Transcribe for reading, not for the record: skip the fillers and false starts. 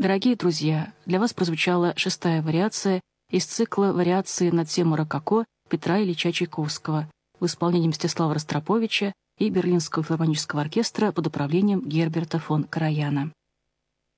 Дорогие друзья, для вас прозвучала 6-я вариация из цикла «Вариации на тему рококо» Петра Ильича Чайковского в исполнении Мстислава Ростроповича и Берлинского филармонического оркестра под управлением Герберта фон Караяна.